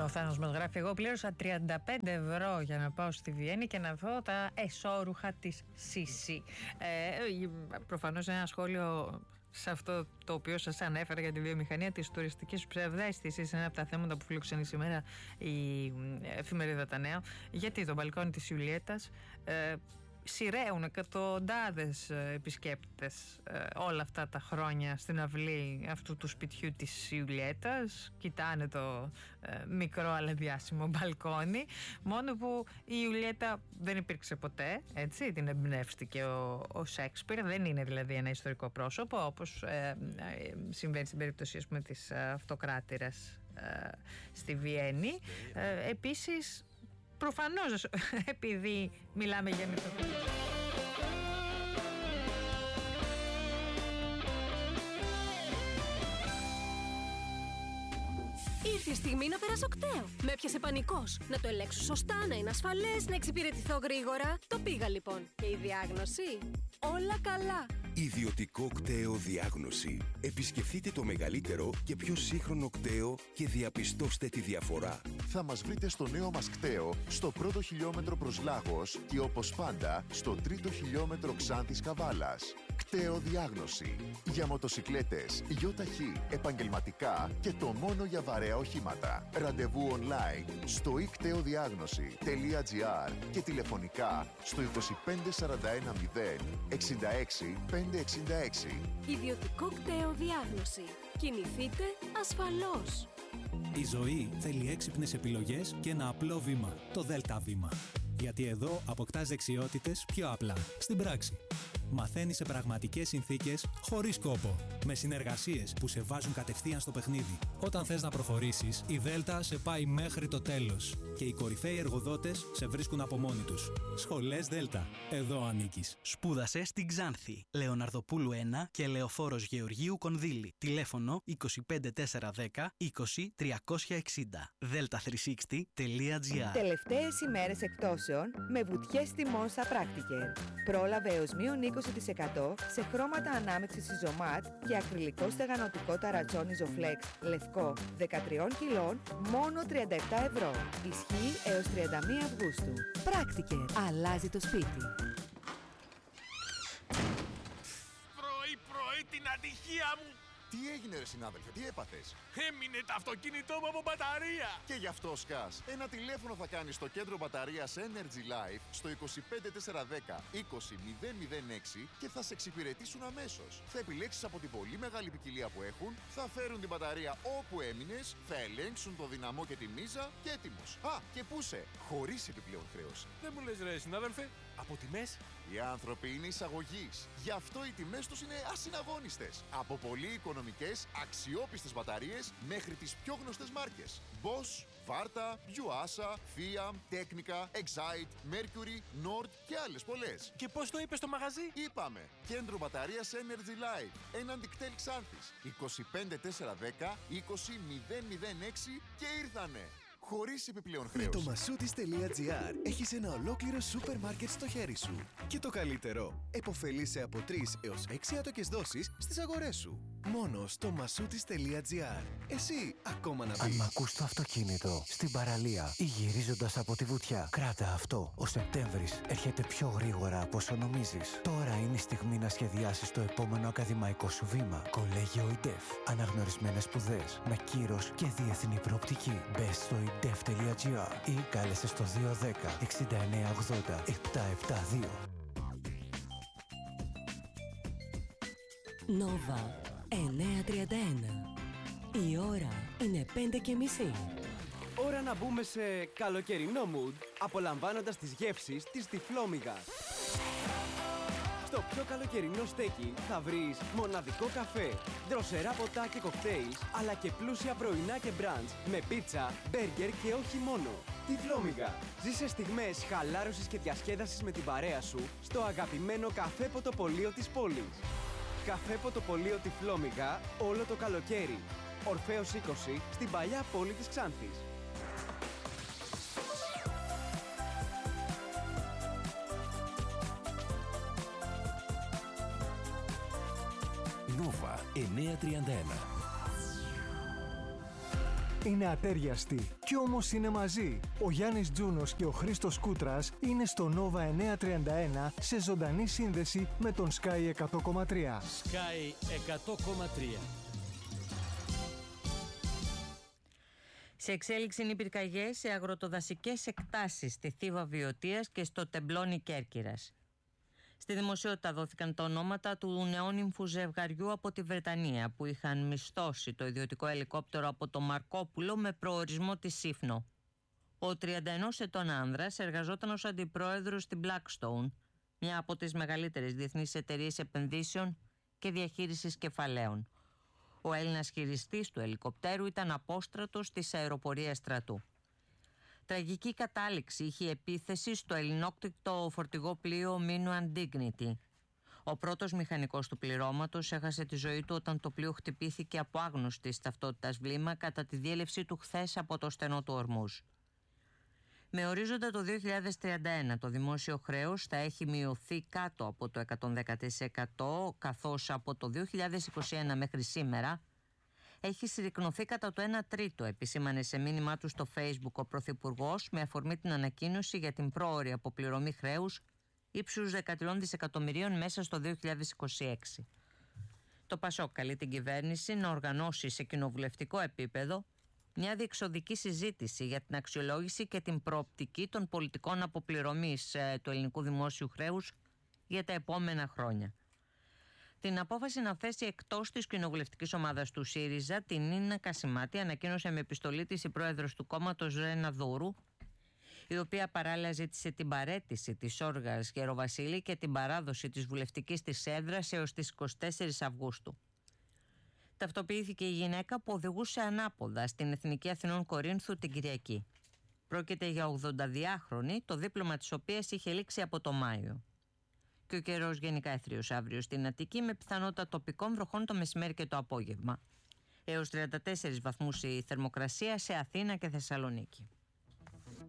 Ο Θάνος μας γράφει: εγώ πλήρωσα 35 ευρώ για να πάω στη Βιέννη και να δω τα εσώρουχα της Σίση. Προφανώς ένα σχόλιο σε αυτό το οποίο σας ανέφερα για τη βιομηχανία της τουριστικής ψευδαίσθησης. Είναι από τα θέματα που φιλοξενεί σήμερα η εφημερίδα Τα Νέα. Γιατί το μπαλκόνι της Ιουλιέτας σειραίουν εκατοντάδες επισκέπτες όλα αυτά τα χρόνια στην αυλή αυτού του σπιτιού της Ιουλιέτας. Κοιτάνε το μικρό αλλά διάσημο μπαλκόνι, μόνο που η Ιουλιέτα δεν υπήρξε ποτέ, έτσι, την εμπνεύστηκε ο Σέξπιρ. Δεν είναι δηλαδή ένα ιστορικό πρόσωπο, όπως συμβαίνει στην περίπτωση, ας πούμε, της αυτοκράτηρας στη Βιέννη. Επίσης, προφανώς, επειδή μιλάμε για μυθολογία. Ήρθε η στιγμή να περάσω κταίο. Με έπιασε πανικός. Να το ελέγξω σωστά, να είναι ασφαλές, να εξυπηρετηθώ γρήγορα. Το πήγα λοιπόν. Και η διάγνωση? Όλα καλά. Ιδιωτικό κταίο διάγνωση. Επισκεφτείτε το μεγαλύτερο και πιο σύγχρονο κταίο και διαπιστώστε τη διαφορά. Θα μας βρείτε στο νέο μας κταίο, στο πρώτο χιλιόμετρο προς Λάγος και όπως πάντα στο τρίτο χιλιόμετρο Ξάνθης Καβάλας. Κταίο διάγνωση. Για μοτοσικλέτες, ΙΟΤΑΧΗ, επαγγελματικά και το μόνο για βαρέα οχήματα. Ραντεβού online στο ikteudiagnosi.gr και τηλεφωνικά στο 25410 66 566. Ιδιωτικό κταίο διάγνωση. Κινηθείτε ασφαλώς. Η ζωή θέλει έξυπνες επιλογές και ένα απλό βήμα. Το ΔΕΛΤΑ βήμα. Γιατί εδώ αποκτάς δεξιότητες πιο απλά, στην πράξη. Μαθαίνεις σε πραγματικές συνθήκες, χωρίς κόπο. Με συνεργασίες που σε βάζουν κατευθείαν στο παιχνίδι. Όταν θες να προχωρήσεις, η Δέλτα σε πάει μέχρι το τέλος. Και οι κορυφαίοι εργοδότες σε βρίσκουν από μόνοι τους. Σχολές Δέλτα. Εδώ ανήκεις. Σπούδασε στην Ξάνθη. Λεωναρδοπούλου 1 και Λεωφόρος Γεωργίου Κονδύλη. Τηλέφωνο 25410 20 360. delta360.gr. Τελευταίες ημέρες εκπτώσεων με βουτιές τιμών στα Πράκτικερ. Πρόλαβε έως μείον 20% σε χρώματα ανάμειξης Ιζωμάτ και ακριλικό στεγανοτικό ταρατσόν Ιζοφλέξ λευκό 13 κιλών μόνο 37 ευρώ. Ισχύει έως 31 Αυγούστου. Πράκτικερ. Αλλάζει το σπίτι. Πρωί την ατυχία μου! Τι έγινε ρε συνάδελφε, τι έπαθες? Έμεινε το αυτοκίνητό μου από μπαταρία! Και γι' αυτό σκάς. Ένα τηλέφωνο θα κάνεις στο κέντρο μπαταρίας Energy Life στο 25410 20006 και θα σε εξυπηρετήσουν αμέσως. Θα επιλέξεις από την πολύ μεγάλη ποικιλία που έχουν, θα φέρουν την μπαταρία όπου έμεινες, θα ελέγξουν το δυναμό και τη μίζα και έτοιμος. Α, και πούσε, χωρίς επιπλέον χρέωση. Δεν μου λες ρε συνάδελφε, από τιμές? Οι άνθρωποι είναι εισαγωγής. Γι' αυτό οι τιμές τους είναι ασυναγώνιστες. Από πολύ οικονομικές, αξιόπιστες μπαταρίες μέχρι τις πιο γνωστές μάρκες. Bosch, Varta, Yuasa, Fiat, Technica, Excite, Mercury, Nord και άλλες πολλές. Και πώς το είπες στο μαγαζί? Είπαμε, κέντρο μπαταρίας Energy Life, έναντι κτέλ Ξάνθης, 25410 20006 και ήρθανε. Χωρίς επιπλέον χρέωση. Με το Masoutis.gr έχεις ένα ολόκληρο σούπερ μάρκετ στο χέρι σου. Και το καλύτερο, επωφελείσαι από 3 έως 6 άτοκες δόσεις στις αγορές σου. Μόνο στο Masoutis.gr. Εσύ ακόμα να πεις. Αν μ' ακούς το αυτοκίνητο στην παραλία ή γυρίζοντας από τη βουτιά, κράτα αυτό. Ο Σεπτέμβρης έρχεται πιο γρήγορα από όσο νομίζεις. Τώρα είναι η στιγμή να σχεδιάσεις το επόμενο ακαδημαϊκό σου βήμα. Κολέγιο ΙΝΤΕΦ. Αναγνωρισμένες σπουδές με κύρος και διεθνή προοπτική. Μπες στο indef.gr ή κάλεσε στο 210 6980 772. Νόβα 9:31. Η ώρα είναι 5:30. Ώρα να μπούμε σε καλοκαιρινό mood, απολαμβάνοντας τις γεύσεις της Τυφλόμυγας. Στο πιο καλοκαιρινό στέκι θα βρεις μοναδικό καφέ, δροσερά ποτά και κοκτέιλ, αλλά και πλούσια πρωινά και μπραντς με πίτσα, μπέργκερ και όχι μόνο. Τυφλόμυγα. Ζήσε στιγμές χαλάρωσης και διασκέδασης με την παρέα σου στο αγαπημένο καφέ ποτοπωλείο της πόλης. Καφέ ποτοπωλείο Τυφλόμυγα όλο το καλοκαίρι. Ορφέως 20 στην παλιά πόλη της Ξάνθης. Νόβα 931. είναι ατέριαστοι κι όμως είναι μαζί. Ο Γιάννης Τζούνος και ο Χρήστος Κούτρας είναι στο Nova 931 σε ζωντανή σύνδεση με τον Sky 100,3. Sky 100,3. Σε εξέλιξη είναι οι πυρκαγιές σε αγροτοδασικές εκτάσεις στη Θήβα Βιωτίας και στο Τεμπλόνι Κέρκυρας. Στη δημοσιότητα δόθηκαν τα ονόματα του νεόνυμφου ζευγαριού από τη Βρετανία που είχαν μισθώσει το ιδιωτικό ελικόπτερο από το Μαρκόπουλο με προορισμό τη Σύφνο. Ο 31 ετών άνδρας εργαζόταν ως αντιπρόεδρος στην Blackstone, μια από τις μεγαλύτερες διεθνείς εταιρείες επενδύσεων και διαχείρισης κεφαλαίων. Ο Έλληνας χειριστής του ελικοπτέρου ήταν απόστρατος της αεροπορίας στρατού. Τραγική κατάληξη είχε η επίθεση στο ελληνόκτητο φορτηγό πλοίο Μίνου Andignity. Ο πρώτος μηχανικός του πληρώματος έχασε τη ζωή του όταν το πλοίο χτυπήθηκε από άγνωστης ταυτότητας βλήμα κατά τη διέλευση του χθες από το στενό του Ορμούζ. Με ορίζοντα το 2031 το δημόσιο χρέος θα έχει μειωθεί κάτω από το 110%, καθώς από το 2021 μέχρι σήμερα έχει συρρικνωθεί κατά το 1 τρίτο, επισήμανε σε μήνυμά του στο Facebook ο Πρωθυπουργός με αφορμή την ανακοίνωση για την πρόωρη αποπληρωμή χρέους ύψους 13 δισεκατομμυρίων μέσα στο 2026. Το ΠΑΣΟΚ καλεί την κυβέρνηση να οργανώσει σε κοινοβουλευτικό επίπεδο μια διεξοδική συζήτηση για την αξιολόγηση και την προοπτική των πολιτικών αποπληρωμής του ελληνικού δημόσιου χρέους για τα επόμενα χρόνια. Την απόφαση να θέσει εκτός της κοινοβουλευτικής ομάδας του ΣΥΡΙΖΑ την Νίνα Κασιμάτη ανακοίνωσε με επιστολή της η πρόεδρος του κόμματος Ρένα Δούρου, η οποία παράλληλα ζήτησε την παραίτηση της Όργας Γεροβασίλη και την παράδοση της βουλευτικής της έδρας έως τις 24 Αυγούστου. Ταυτοποιήθηκε η γυναίκα που οδηγούσε ανάποδα στην Εθνική Αθηνών Κορίνθου την Κυριακή. Πρόκειται για 82χρονη, το δίπλωμα της οποίας είχε λήξει από το Μάιο. Και ο καιρός γενικά αιθρίος αύριο στην Αττική με πιθανότητα τοπικών βροχών το μεσημέρι και το απόγευμα. Έως 34 βαθμούς η θερμοκρασία σε Αθήνα και Θεσσαλονίκη.